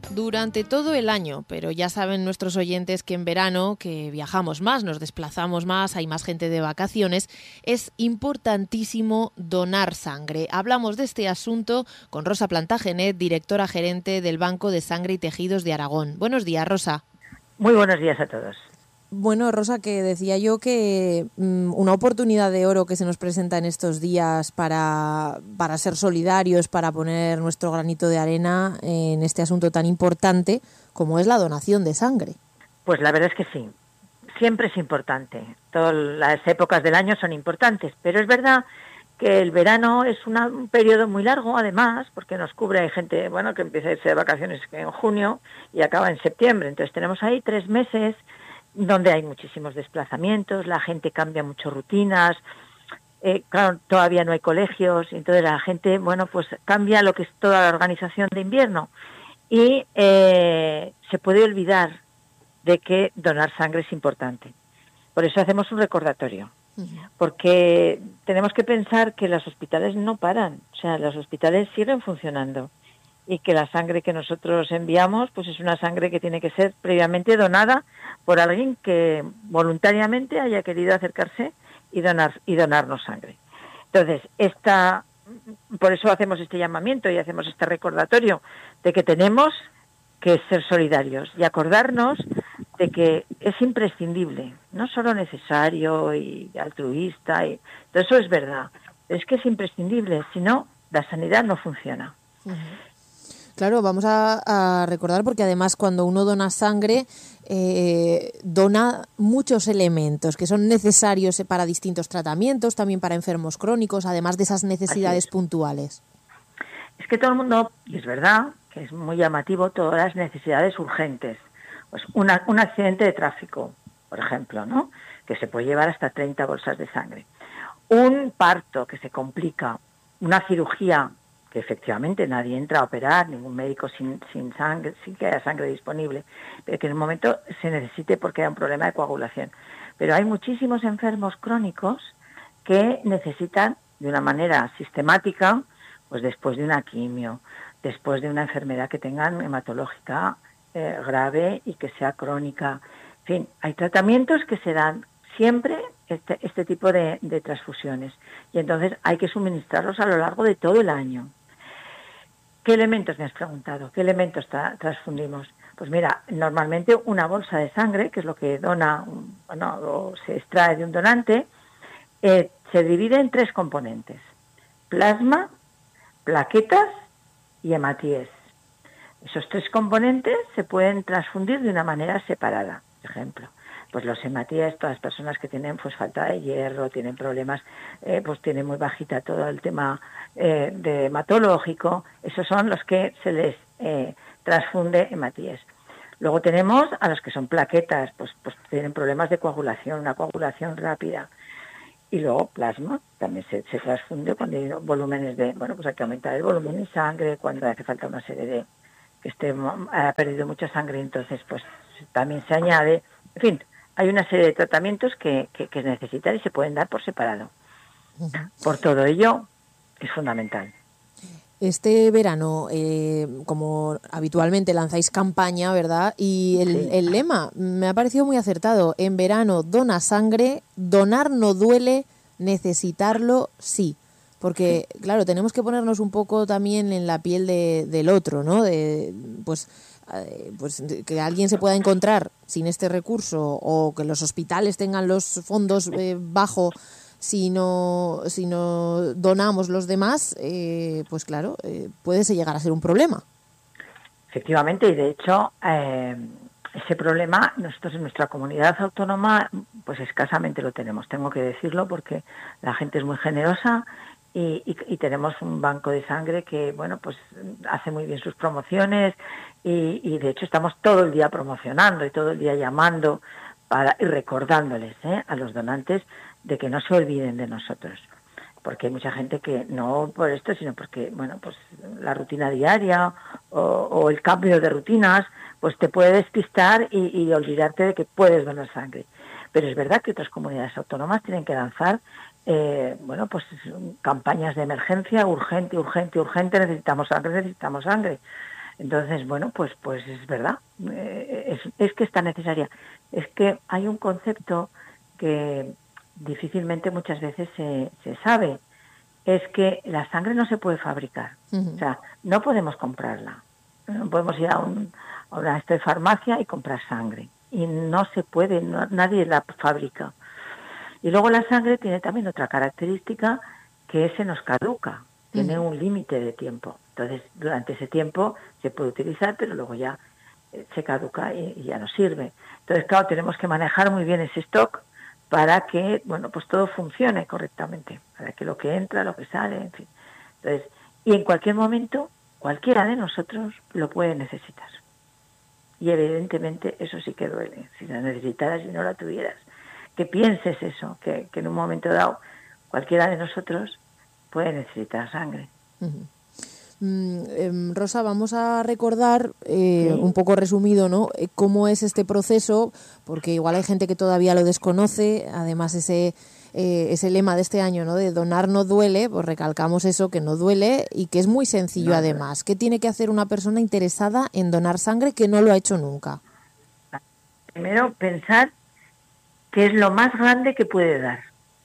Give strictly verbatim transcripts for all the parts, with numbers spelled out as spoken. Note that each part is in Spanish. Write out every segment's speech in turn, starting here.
durante todo el año, pero ya saben nuestros oyentes que en verano, que viajamos más, nos desplazamos más, hay más gente de vacaciones, es importantísimo donar sangre. Hablamos de este asunto con Rosa Plantagenet, directora gerente del Banco de Sangre y Tejidos de Aragón. Buenos días, Rosa. Muy buenos días a todos. Bueno, Rosa, que decía yo que mmm, una oportunidad de oro que se nos presenta en estos días para, para ser solidarios, para poner nuestro granito de arena en este asunto tan importante como es la donación de sangre. Pues la verdad es que sí, siempre es importante. Todas las épocas del año son importantes, pero es verdad que el verano es una, un periodo muy largo, además, porque nos cubre, hay gente, bueno, que empieza a irse de vacaciones en junio y acaba en septiembre. Entonces tenemos ahí tres meses donde hay muchísimos desplazamientos, la gente cambia mucho rutinas, eh, claro, todavía no hay colegios, entonces la gente, bueno, pues cambia lo que es toda la organización de invierno y eh, se puede olvidar de que donar sangre es importante. Por eso hacemos un recordatorio, porque tenemos que pensar que los hospitales no paran, o sea, los hospitales siguen funcionando y que la sangre que nosotros enviamos pues es una sangre que tiene que ser previamente donada por alguien que voluntariamente haya querido acercarse y donar y donarnos sangre. Entonces, esta, por eso hacemos este llamamiento y hacemos este recordatorio de que tenemos que ser solidarios y acordarnos de que es imprescindible, no solo necesario y altruista, y todo eso es verdad, es que es imprescindible, si no, la sanidad no funciona. Uh-huh. Claro, vamos a, a recordar porque además cuando uno dona sangre eh, dona muchos elementos que son necesarios para distintos tratamientos, también para enfermos crónicos, además de esas necesidades es. puntuales. Es que todo el mundo, y es verdad, que es muy llamativo todas las necesidades urgentes. Pues una, un accidente de tráfico, por ejemplo, ¿no? Que se puede llevar hasta treinta bolsas de sangre. Un parto que se complica, una cirugía que efectivamente nadie entra a operar, ningún médico sin, sin sangre, sin que haya sangre disponible, pero que en un momento se necesite porque hay un problema de coagulación. Pero hay muchísimos enfermos crónicos que necesitan de una manera sistemática, pues después de una quimio, después de una enfermedad que tengan hematológica eh, grave y que sea crónica. En fin, hay tratamientos que se dan siempre este, este tipo de, de transfusiones y entonces hay que suministrarlos a lo largo de todo el año. ¿Qué elementos me has preguntado? ¿Qué elementos tra- transfundimos? Pues mira, normalmente una bolsa de sangre, que es lo que dona, bueno, o se extrae de un donante, eh, se divide en tres componentes: plasma, plaquetas y hematíes. Esos tres componentes se pueden transfundir de una manera separada. Por ejemplo, pues los hematíes, todas las personas que tienen pues falta de hierro, tienen problemas, eh, pues tienen muy bajita todo el tema eh, de hematológico, esos son los que se les eh, transfunde hematíes. Luego tenemos a los que son plaquetas, pues, pues tienen problemas de coagulación, una coagulación rápida. Y luego plasma, también se, se transfunde cuando hay volúmenes de, bueno, pues hay que aumentar el volumen de sangre, cuando hace falta una serie de, que esté, ha perdido mucha sangre, entonces pues también se añade, en fin, hay una serie de tratamientos que, que, que necesitan y se pueden dar por separado. Uh-huh. Por todo ello, es fundamental. Este verano, eh, como habitualmente lanzáis campaña, ¿verdad? Y el, sí. el lema me ha parecido muy acertado. En verano, dona sangre, donar no duele, necesitarlo sí. Porque, sí. claro, tenemos que ponernos un poco también en la piel de, del otro, ¿no? De, pues, eh, pues que alguien se pueda encontrar sin este recurso o que los hospitales tengan los fondos eh, bajo. Si no, si no donamos los demás, eh, pues claro, eh, puede llegar a ser un problema. Efectivamente, y de hecho, eh, ese problema nosotros en nuestra comunidad autónoma, pues escasamente lo tenemos, tengo que decirlo, porque la gente es muy generosa y, y, y tenemos un banco de sangre que, bueno, pues hace muy bien sus promociones y, y de hecho estamos todo el día promocionando y todo el día llamando para, y recordándoles ¿eh? a los donantes de que no se olviden de nosotros, porque hay mucha gente que no por esto, sino porque, bueno, pues la rutina diaria o, o el cambio de rutinas, pues te puede despistar y, y olvidarte de que puedes donar sangre. Pero es verdad que otras comunidades autónomas tienen que lanzar, eh, bueno, pues campañas de emergencia, urgente, urgente, urgente, necesitamos sangre, necesitamos sangre. Entonces, bueno, pues pues es verdad, eh, es, es que está necesaria. Es que hay un concepto que difícilmente muchas veces se, se sabe, es que la sangre no se puede fabricar, Uh-huh. o sea, no podemos comprarla. No podemos ir a, un, a una este, farmacia y comprar sangre, y no se puede, no, nadie la fabrica. Y luego la sangre tiene también otra característica, que se nos caduca, tiene Uh-huh. un límite de tiempo. Entonces, durante ese tiempo se puede utilizar, pero luego ya eh, se caduca y, y ya no sirve. Entonces, claro, tenemos que manejar muy bien ese stock para que, bueno, pues todo funcione correctamente, para que lo que entra, lo que sale, en fin. Entonces, y en cualquier momento, cualquiera de nosotros lo puede necesitar. Y evidentemente eso sí que duele, si la necesitaras y no la tuvieras. Que pienses eso, que, que en un momento dado cualquiera de nosotros puede necesitar sangre. Uh-huh. Mm, eh, Rosa, vamos a recordar, eh, ¿Sí? un poco resumido, ¿no?, eh, cómo es este proceso, porque igual hay gente que todavía lo desconoce. Además, ese eh, ese lema de este año, ¿no?, de donar no duele, pues recalcamos eso, que no duele y que es muy sencillo. No duele. Además, ¿qué tiene que hacer una persona interesada en donar sangre que no lo ha hecho nunca? Primero, pensar qué es lo más grande que puede dar.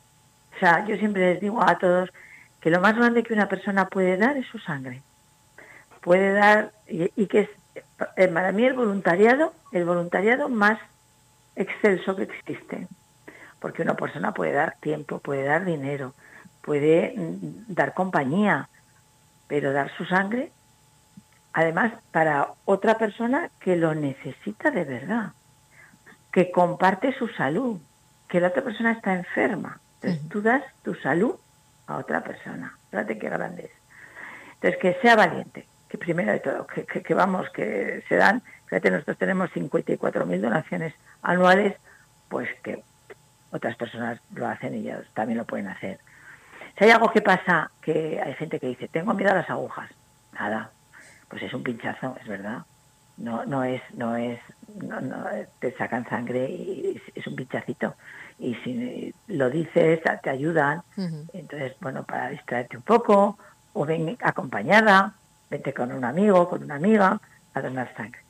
O sea, yo siempre les digo a todos que lo más grande que una persona puede dar es su sangre. Puede dar, y, y que es, para mí el voluntariado, el voluntariado más excelso que existe. Porque una persona puede dar tiempo, puede dar dinero, puede mm, dar compañía, pero dar su sangre, además, para otra persona que lo necesita de verdad, que comparte su salud, que la otra persona está enferma. Entonces Uh-huh. tú das tu salud a otra persona. Fíjate qué grande es. Entonces, que sea valiente, que primero de todo, que, que, que vamos, que se dan, fíjate, nosotros tenemos cincuenta y cuatro mil donaciones anuales, pues que otras personas lo hacen y ellos también lo pueden hacer. Si hay algo que pasa, que hay gente que dice, tengo miedo a las agujas, nada, pues es un pinchazo, es verdad. No, no es, no es, no, no, te sacan sangre y es, es un pinchacito. Y si lo dices, te ayudan. Uh-huh. Entonces, bueno, para distraerte un poco, o ven acompañada, vete con un amigo, con una amiga, a donar sangre.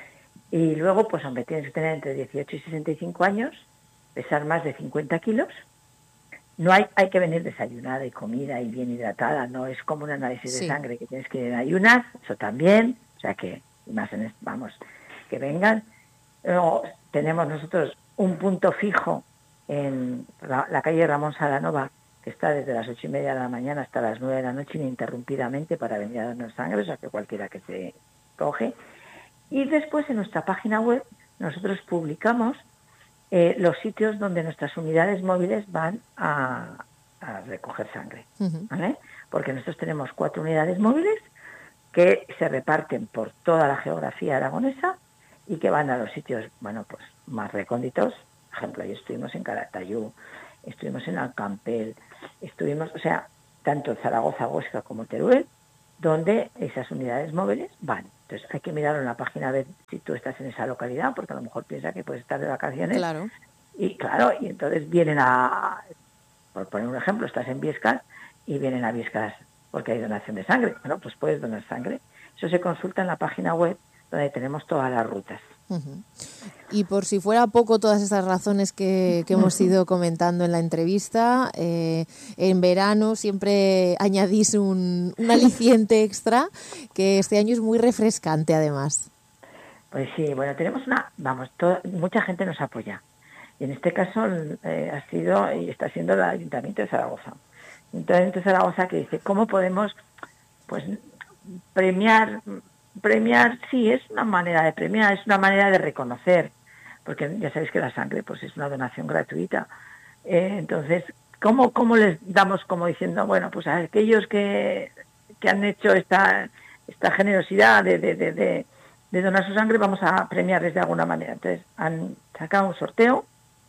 Y luego, pues hombre, tienes que tener entre dieciocho y sesenta y cinco años, pesar más de cincuenta kilos. No hay, hay que venir desayunada y comida y bien hidratada, no es como un análisis de Sí. sangre que tienes que ir en ayunas, eso también, o sea que, más en, vamos, que vengan. Luego tenemos nosotros un punto fijo en la, la calle Ramón Salanova, que está desde las ocho y media de la mañana hasta las nueve de la noche ininterrumpidamente para venir a darnos sangre, o sea que cualquiera que se coge. Y después en nuestra página web nosotros publicamos Eh, los sitios donde nuestras unidades móviles van a, a recoger sangre, Uh-huh. ¿vale? Porque nosotros tenemos cuatro unidades móviles que se reparten por toda la geografía aragonesa y que van a los sitios, bueno, pues más recónditos. Por ejemplo, ahí estuvimos en Calatayud, estuvimos en Alcampel, estuvimos, o sea, tanto Zaragoza, Huesca como Teruel, donde esas unidades móviles van. Entonces hay que mirar en la página web si tú estás en esa localidad, porque a lo mejor piensa que puedes estar de vacaciones. Claro. Y claro, y entonces vienen a, por poner un ejemplo, estás en Biescas y vienen a Biescas porque hay donación de sangre. Bueno, pues puedes donar sangre. Eso se consulta en la página web donde tenemos todas las rutas. Uh-huh. Y por si fuera poco todas estas razones que, que hemos ido comentando en la entrevista, eh, en verano siempre añadís un, un aliciente extra, que este año es muy refrescante además. Pues sí, bueno, tenemos una, vamos, todo, mucha gente nos apoya. Y en este caso eh, ha sido y está siendo el Ayuntamiento de Zaragoza. El Ayuntamiento de Zaragoza que dice, ¿cómo podemos pues premiar? Premiar, sí, es una manera de premiar, es una manera de reconocer, porque ya sabéis que la sangre pues es una donación gratuita. Eh, entonces, ¿cómo, ¿cómo les damos como diciendo, bueno, pues a aquellos que, que han hecho esta, esta generosidad de, de, de, de, de donar su sangre, vamos a premiarles de alguna manera? Entonces, han sacado un sorteo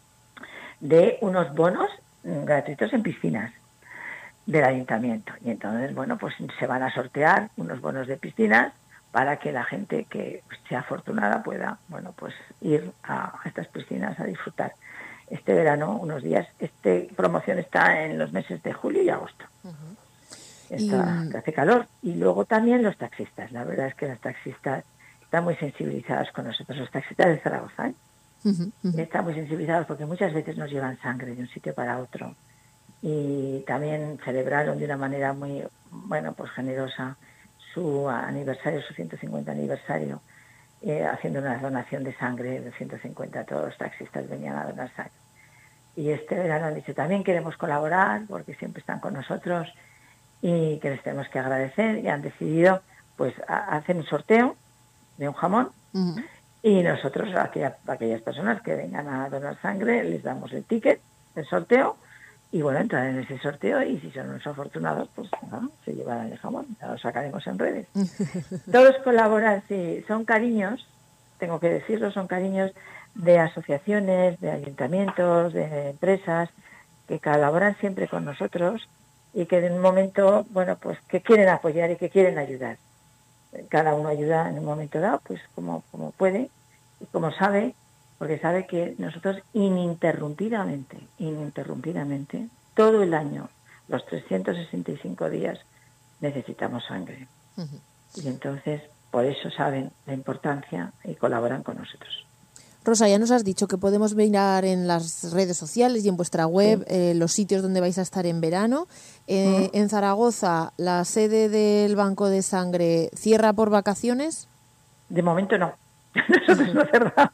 de unos bonos gratuitos en piscinas del ayuntamiento. Y entonces, bueno, pues se van a sortear unos bonos de piscinas para que la gente que sea afortunada pueda, bueno, pues ir a estas piscinas a disfrutar. Este verano, unos días, esta promoción está en los meses de julio y agosto. Uh-huh. está, Y, que hace calor. Y luego también los taxistas. La verdad es que los taxistas están muy sensibilizados con nosotros, los taxistas de Zaragoza, ¿eh? uh-huh, uh-huh. Están muy sensibilizados porque muchas veces nos llevan sangre de un sitio para otro. Y también celebraron de una manera muy, bueno, pues generosa su aniversario, su ciento cincuenta aniversario, eh, haciendo una donación de sangre de ciento cincuenta. Todos los taxistas venían a donar sangre. Y este verano han dicho, también queremos colaborar porque siempre están con nosotros y que les tenemos que agradecer, y han decidido pues a, hacer un sorteo de un jamón, uh-huh. Y nosotros a, aquella, a aquellas personas que vengan a donar sangre les damos el ticket del sorteo y bueno, entran en ese sorteo y si son unos afortunados pues ¿no? se llevarán el jamón, ya lo sacaremos en redes. Todos colaboran, sí, son cariños, tengo que decirlo, son cariños de asociaciones, de ayuntamientos, de empresas que colaboran siempre con nosotros y que en un momento, bueno, pues que quieren apoyar y que quieren ayudar. Cada uno ayuda en un momento dado, pues como, como puede y como sabe, porque sabe que nosotros ininterrumpidamente, ininterrumpidamente, todo el año, los trescientos sesenta y cinco días, necesitamos sangre. Uh-huh. Y entonces, por eso saben la importancia y colaboran con nosotros. Rosa, ya nos has dicho que podemos mirar en las redes sociales y en vuestra web sí. eh, los sitios donde vais a estar en verano. Eh, uh-huh. En Zaragoza, ¿la sede del Banco de Sangre cierra por vacaciones? De momento no. Nosotros no cerramos.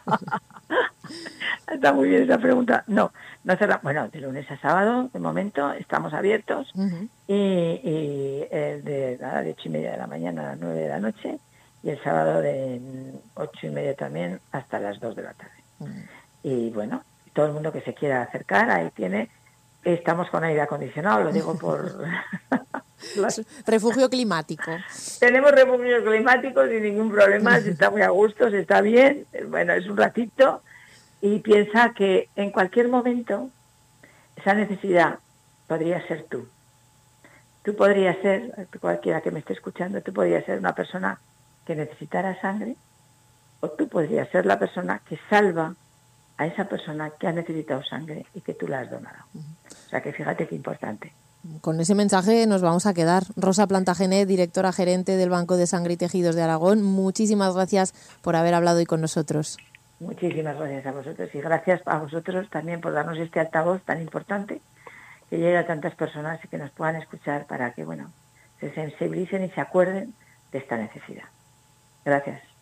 Está muy bien esa pregunta. No, no cerramos. Bueno, de lunes a sábado, de momento, estamos abiertos. Uh-huh. Y, y el de, nada, de ocho y media de la mañana a las nueve de la noche. Y el sábado de ocho y media también hasta las dos de la tarde. Uh-huh. Y bueno, todo el mundo que se quiera acercar, ahí tiene, estamos con aire acondicionado, lo digo por... Refugio climático. Tenemos refugios climáticos sin ningún problema, se está muy a gusto, se está bien, bueno, es un ratito, y piensa que en cualquier momento esa necesidad podría ser tú. Tú podrías ser, cualquiera que me esté escuchando, tú podrías ser una persona que necesitara sangre, o tú podrías ser la persona que salva a esa persona que ha necesitado sangre y que tú la has donado. O sea que fíjate qué importante. Con ese mensaje nos vamos a quedar. Rosa Plantagenet, directora gerente del Banco de Sangre y Tejidos de Aragón, muchísimas gracias por haber hablado hoy con nosotros. Muchísimas gracias a vosotros y gracias a vosotros también por darnos este altavoz tan importante que llegue a tantas personas y que nos puedan escuchar para que, bueno, se sensibilicen y se acuerden de esta necesidad. Gracias.